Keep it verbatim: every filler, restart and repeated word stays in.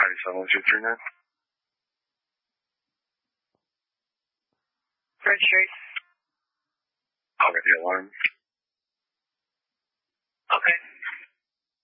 ninety-seven one two three nine. Red Street. I'll get the alarm.